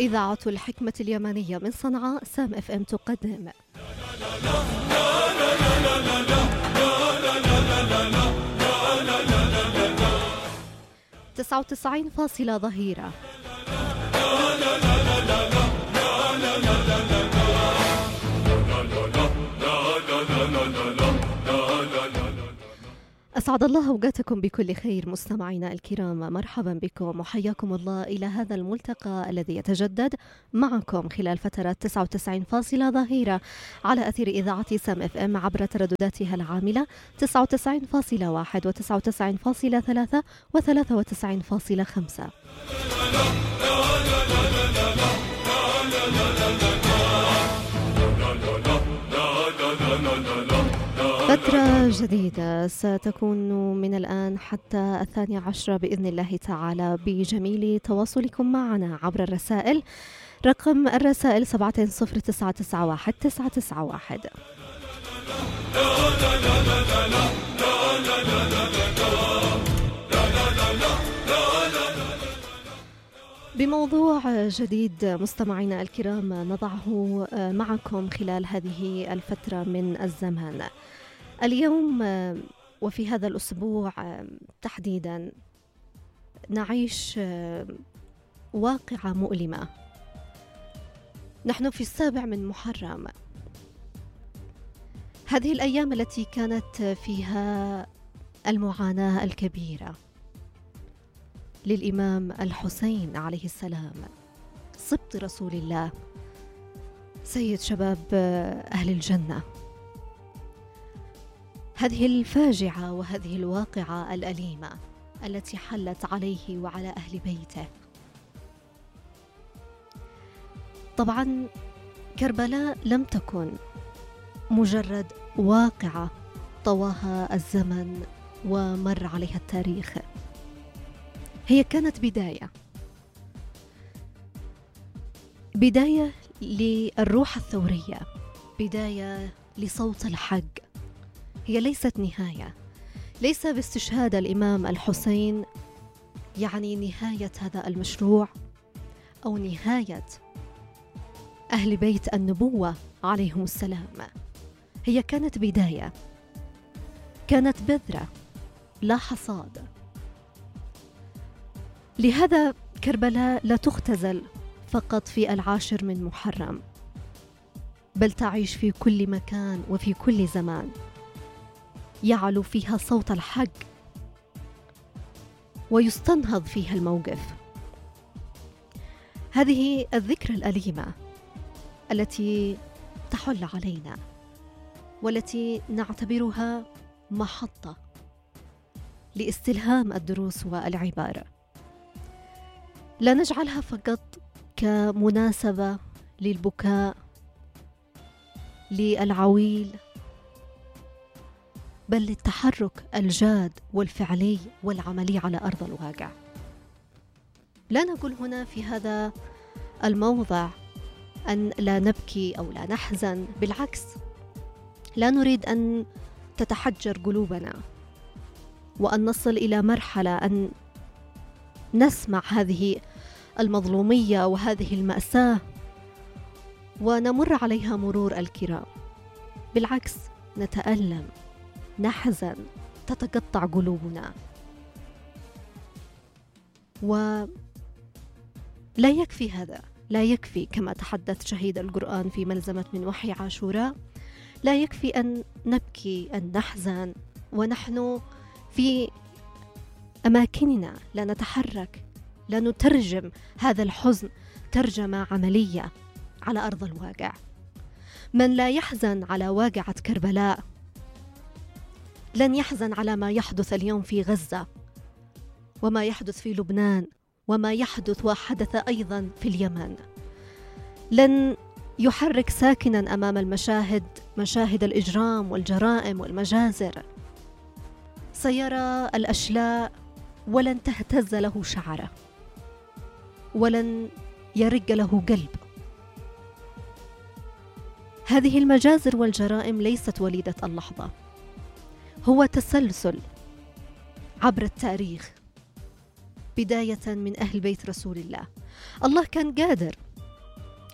إذاعة الحكمة اليمنية من صنعاء سام اف ام تقدم 99 ظهيرة. أسعد الله أوقاتكم بكل خير مستمعينا الكرام، مرحبا بكم وحياكم الله إلى هذا الملتقى الذي يتجدد معكم خلال فترة 99 ظهيرة على أثير إذاعة سام اف ام عبر تردداتها العاملة 99.1 و99.3 و93.5. فترة جديدة ستكون من الآن حتى 12 بإذن الله تعالى بجميل تواصلكم معنا عبر الرسائل. رقم الرسائل 709991 991. بموضوع جديد مستمعينا الكرام نضعه معكم خلال هذه الفترة من الزمان. اليوم وفي هذا الأسبوع تحديدا نعيش واقعة مؤلمة. نحن في 7 من محرم، هذه الأيام التي كانت فيها المعاناة الكبيرة للإمام الحسين عليه السلام، سبط رسول الله، سيد شباب أهل الجنة. هذه الفاجعة وهذه الواقعة الأليمة التي حلت عليه وعلى أهل بيته. طبعا كربلاء لم تكن مجرد واقعة طواها الزمن ومر عليها التاريخ، هي كانت بداية للروح الثورية، بداية لصوت الحق. هي ليست نهاية، ليس باستشهاد الإمام الحسين يعني نهاية هذا المشروع أو نهاية أهل بيت النبوة عليهم السلام. هي كانت بداية، كانت بذرة لا حصاد. لهذا كربلاء لا تختزل فقط في 10 من محرم، بل تعيش في كل مكان وفي كل زمان، يعلو فيها صوت الحق ويستنهض فيها الموقف. هذه الذكرى الأليمة التي تحل علينا والتي نعتبرها محطة لاستلهام الدروس والعبارة، لا نجعلها فقط كمناسبة للبكاء للعويل، بل للتحرك الجاد والفعلي والعملي على أرض الواقع. لا نقول هنا في هذا الموضع أن لا نبكي أو لا نحزن، بالعكس، لا نريد أن تتحجر قلوبنا وأن نصل إلى مرحلة أن نسمع هذه المظلومية وهذه المأساة ونمر عليها مرور الكرام. بالعكس، نتألم، نحزن، تتقطع قلوبنا. ولا يكفي هذا، لا يكفي كما تحدث شهيد القرآن في ملزمة من وحي عاشوراء، لا يكفي أن نبكي، أن نحزن ونحن في أماكننا، لا نتحرك، لا نترجم هذا الحزن ترجمة عملية على أرض الواقع. من لا يحزن على واقعة كربلاء لن يحزن على ما يحدث اليوم في غزة وما يحدث في لبنان وما يحدث وحدث أيضا في اليمن. لن يحرك ساكنا أمام المشاهد، مشاهد الإجرام والجرائم والمجازر. سيرى الأشلاء ولن تهتز له شعره ولن يرق له قلب. هذه المجازر والجرائم ليست وليدة اللحظة، هو تسلسل عبر التاريخ، بداية من أهل بيت رسول الله. الله كان قادر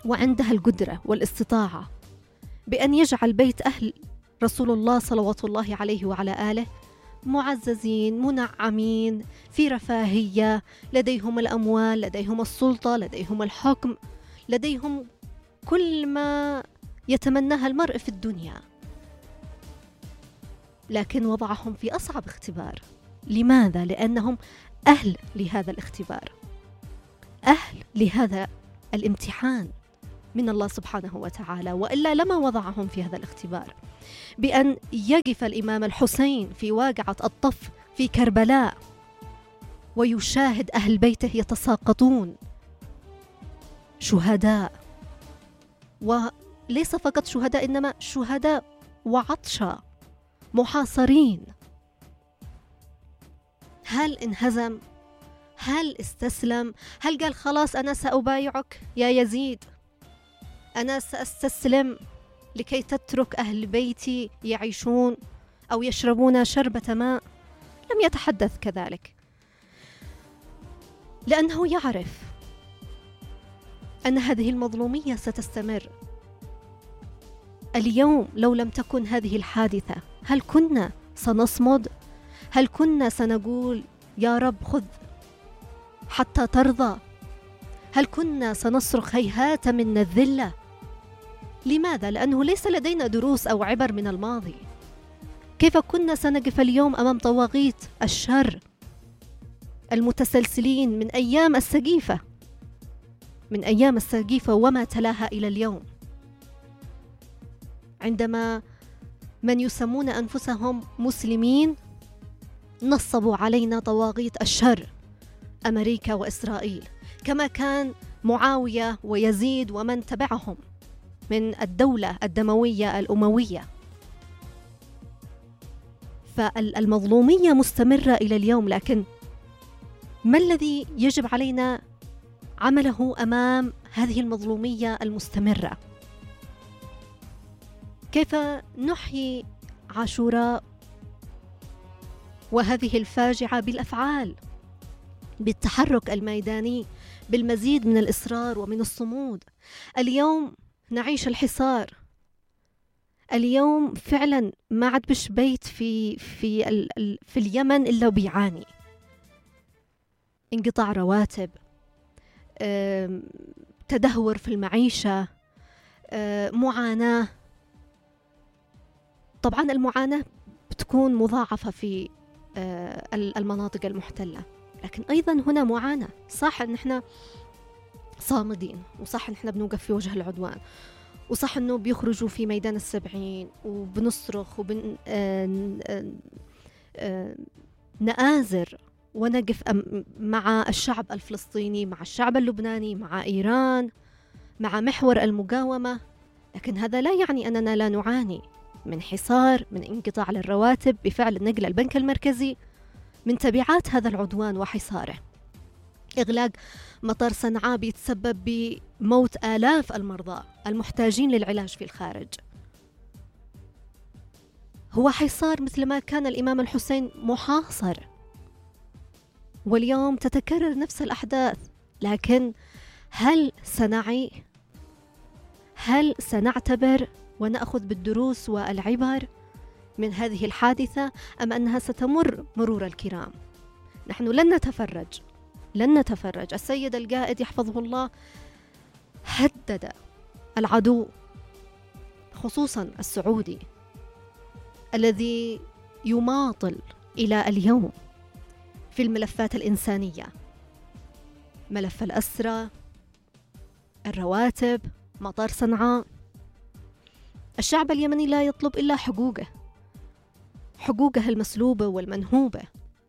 وعندها القدرة والاستطاعة بأن يجعل بيت أهل رسول الله صلوات الله عليه وعلى آله معززين منعمين في رفاهية، لديهم الأموال، لديهم السلطة، لديهم الحكم، لديهم كل ما يتمناها المرء في الدنيا، لكن وضعهم في أصعب اختبار. لماذا؟ لأنهم أهل لهذا الاختبار، أهل لهذا الامتحان من الله سبحانه وتعالى، وإلا لما وضعهم في هذا الاختبار. بأن يقف الإمام الحسين في واقعة الطف في كربلاء ويشاهد أهل بيته يتساقطون شهداء، وليس فقط شهداء إنما شهداء وعطشة محاصرين. هل انهزم؟ هل استسلم؟ هل قال خلاص أنا سأبايعك يا يزيد، أنا سأستسلم لكي تترك أهل بيتي يعيشون أو يشربون شربة ماء؟ لم يتحدث كذلك، لأنه يعرف أن هذه المظلومية ستستمر. اليوم لو لم تكن هذه الحادثة، هل كنا سنصمد؟ هل كنا سنقول يا رب خذ حتى ترضى؟ هل كنا سنصرخ هيهات منا الذلة؟ لماذا؟ لأنه ليس لدينا دروس أو عبر من الماضي. كيف كنا سنقف اليوم أمام طواغيت الشر المتسلسلين من أيام السقيفة، من أيام السقيفة وما تلاها إلى اليوم، عندما من يسمون أنفسهم مسلمين نصبوا علينا طواغيت الشر أمريكا وإسرائيل، كما كان معاوية ويزيد ومن تبعهم من الدولة الدموية الأموية. فالمظلومية مستمرة إلى اليوم، لكن ما الذي يجب علينا عمله أمام هذه المظلومية المستمرة؟ كيف نحيي عاشوراء وهذه الفاجعة بالأفعال، بالتحرك الميداني، بالمزيد من الإصرار ومن الصمود. اليوم نعيش الحصار. اليوم فعلا ما عاد بش بيت في اليمن إلا بيعاني انقطاع رواتب، تدهور في المعيشة، معاناة. طبعا المعاناة بتكون مضاعفة في المناطق المحتلة، لكن أيضا هنا معاناة. صح أن احنا صامدين، وصح أن احنا بنوقف في وجه العدوان، وصح أنه بيخرجوا في ميدان السبعين وبنصرخ نآزر ونقف مع الشعب الفلسطيني، مع الشعب اللبناني، مع إيران، مع محور المقاومة. لكن هذا لا يعني أننا لا نعاني من حصار، من انقطاع للرواتب بفعل النقل البنك المركزي، من تبعات هذا العدوان وحصاره. إغلاق مطار صنعاء بيتسبب بموت آلاف المرضى المحتاجين للعلاج في الخارج. هو حصار مثل ما كان الإمام الحسين محاصر، واليوم تتكرر نفس الأحداث. لكن هل سنعي؟ هل سنعتبر ونأخذ بالدروس والعبر من هذه الحادثة، أم أنها ستمر مرور الكرام؟ نحن لن نتفرج. السيد القائد يحفظه الله هدد العدو، خصوصا السعودي الذي يماطل إلى اليوم في الملفات الإنسانية، ملف الأسرى، الرواتب، مطار صنعاء. الشعب اليمني لا يطلب إلا حقوقه المسلوبة والمنهوبة،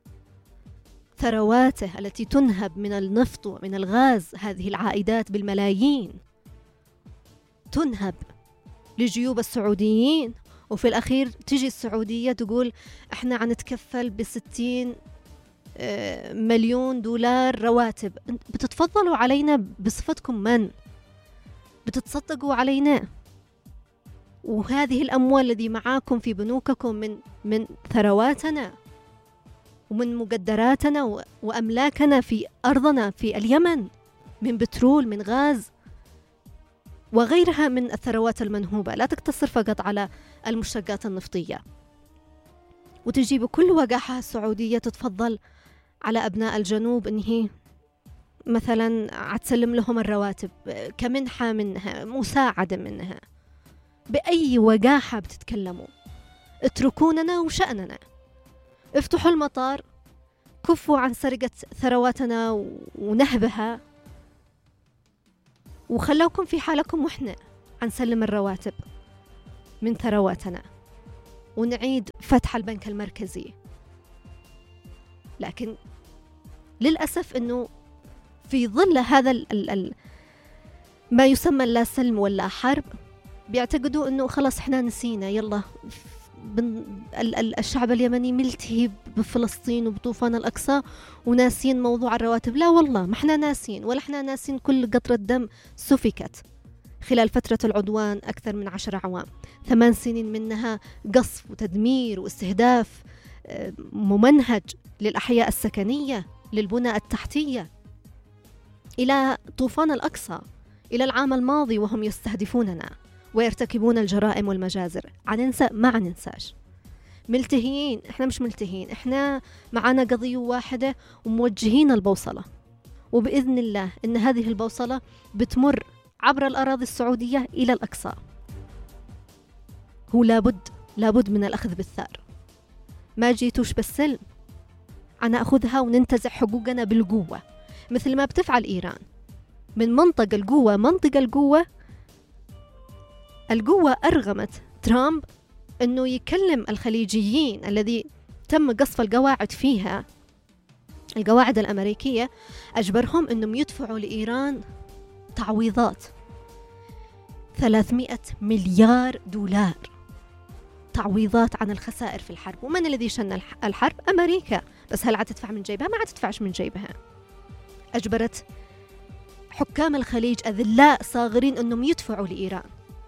ثرواته التي تنهب من النفط ومن الغاز، هذه العائدات بالملايين تنهب لجيوب السعوديين، وفي الأخير تجي السعودية تقول احنا عنتكفل ب60 مليون دولار رواتب. بتتفضلوا علينا بصفتكم من؟ بتتصدقوا علينا؟ وهذه الأموال التي معاكم في بنوككم من ثرواتنا ومن مقدراتنا وأملاكنا في أرضنا في اليمن، من بترول، من غاز. وغيرها من الثروات المنهوبة، لا تقتصر فقط على المشتقات النفطية. وتجي بكل وقاحة السعودية تتفضل على أبناء الجنوب إن هي مثلا عتسلم لهم الرواتب كمنحة منها، مساعدة منها. بأي وقاحة بتتكلموا؟ اتركوننا وشأننا، افتحوا المطار، كفوا عن سرقة ثرواتنا ونهبها، وخلوكم في حالكم، وإحنا عنسلم الرواتب من ثرواتنا ونعيد فتح البنك المركزي. لكن للأسف أنه في ظل هذا ما يسمى لا سلم ولا حرب، بيعتقدوا أنه خلاص إحنا نسينا، يلا الشعب اليمني ملتهي بفلسطين وبطوفان الأقصى وناسين موضوع الرواتب. لا والله، ما إحنا ناسين، ولا إحنا ناسين كل قطرة دم سفكت خلال فترة العدوان أكثر من 10 أعوام، 8 سنين منها قصف وتدمير واستهداف ممنهج للأحياء السكنية، للبنى التحتية، إلى طوفان الأقصى، إلى العام الماضي وهم يستهدفوننا ويرتكبون الجرائم والمجازر. عننسى؟ ما عننساش. ملتهيين؟ إحنا مش ملتهيين، إحنا معنا قضية واحدة وموجهين البوصلة، وبإذن الله إن هذه البوصلة بتمر عبر الأراضي السعودية إلى الأقصى. هو لابد من الأخذ بالثار. ما جيتوش بالسلم، أنا أخذها وننتزع حقوقنا بالقوة، مثل ما بتفعل إيران من منطقة القوة أرغمت ترامب أنه يكلم الخليجيين الذي تم قصف القواعد فيها، القواعد الأمريكية، أجبرهم أنهم يدفعوا لإيران تعويضات 300 مليار دولار تعويضات عن الخسائر في الحرب. ومن الذي شن الحرب؟ أمريكا. بس هل عتدفع من جيبها؟ ما عتدفعش من جيبها. أجبرت حكام الخليج أذلاء صاغرين أنهم يدفعوا لإيران.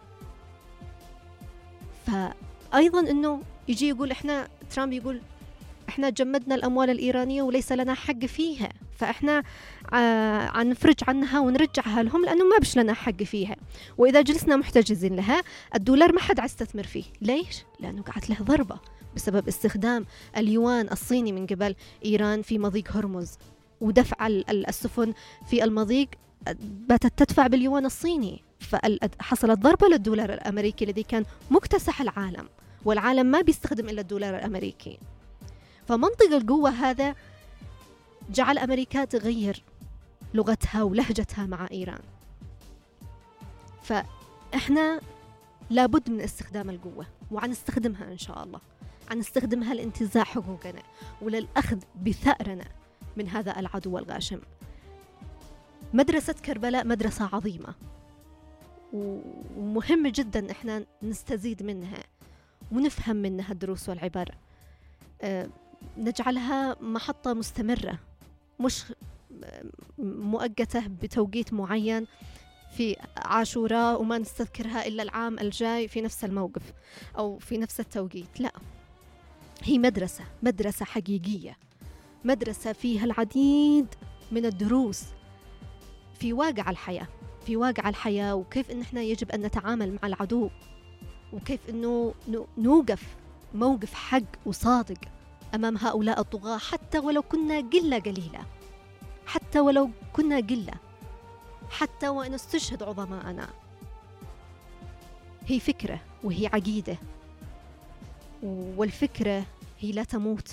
فأيضا أنه يجي يقول ترامب يقول إحنا جمدنا الأموال الإيرانية وليس لنا حق فيها، فإحنا نفرج عنها ونرجعها لهم لأنه ما بش لنا حق فيها، وإذا جلسنا محتجزين لها الدولار ما حد عستثمر فيه. ليش؟ لأنه قعدت له ضربة بسبب استخدام اليوان الصيني من قبل إيران في مضيق هرمز، ودفع السفن في المضيق باتت تدفع باليوان الصيني، فحصلت ضربة للدولار الأمريكي الذي كان مكتسح العالم، والعالم ما بيستخدم إلا الدولار الأمريكي. فمنطق القوة هذا جعل أمريكا تغير لغتها ولهجتها مع إيران. فإحنا لابد من استخدام القوة، وعنستخدمها إن شاء الله، عنستخدمها لانتزاع حقوقنا وللأخذ بثأرنا من هذا العدو الغاشم. مدرسة كربلاء مدرسة عظيمة ومهم جدا إحنا نستزيد منها ونفهم منها الدروس والعبر، نجعلها محطة مستمرة مش مؤقتة بتوقيت معين في عاشوراء وما نستذكرها إلا العام الجاي في نفس الموقف أو في نفس التوقيت. لا، هي مدرسة حقيقية، مدرسة فيها العديد من الدروس في واقع الحياة، وكيف إن إحنا يجب أن نتعامل مع العدو، وكيف إنه نوقف موقف حق وصادق أمام هؤلاء الطغاة، حتى ولو كنا قلة قليلة، حتى وإن استشهد عظماءنا. هي فكرة وهي عقيدة، والفكرة هي لا تموت،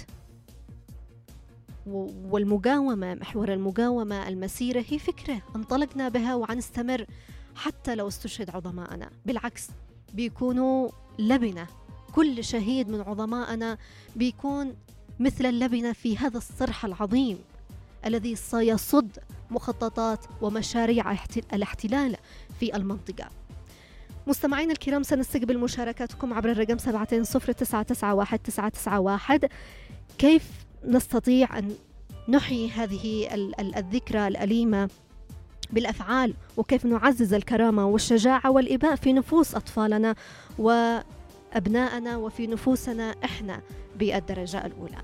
والمقاومة، محور المقاومة، المسيرة هي فكرة انطلقنا بها وعنستمر حتى لو استشهد عظماءنا. بالعكس، بيكونوا لبنة، كل شهيد من عظماءنا بيكون مثل اللبنة في هذا الصرح العظيم الذي سيصد مخططات ومشاريع الاحتلال في المنطقة. مستمعين الكرام، سنستقبل مشاركاتكم عبر الرقم 7200991 كيف نستطيع أن نحيي هذه الذكرى الأليمة بالأفعال، وكيف نعزز الكرامة والشجاعة والإباء في نفوس أطفالنا وأبنائنا وفي نفوسنا إحنا بالدرجة الأولى.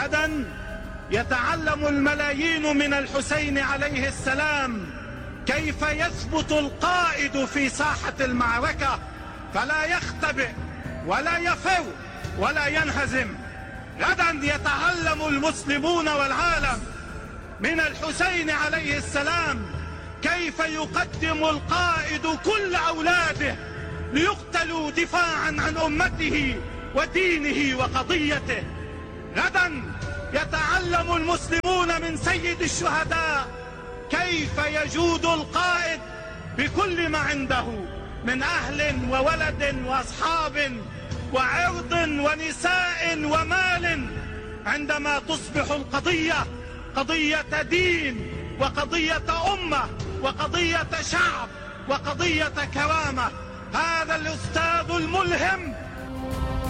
غدا يتعلم الملايين من الحسين عليه السلام كيف يثبت القائد في ساحة المعركة فلا يختبئ ولا يفر ولا ينهزم. غدا يتعلم المسلمون والعالم من الحسين عليه السلام كيف يقدم القائد كل أولاده ليقتلوا دفاعا عن أمته ودينه وقضيته. غدا يتعلم المسلمون من سيد الشهداء كيف يجود القائد بكل ما عنده من أهل وولد وأصحاب وعرض ونساء ومال عندما تصبح القضية قضية دين وقضية أمة وقضية شعب وقضية كرامة. هذا الأستاذ الملهم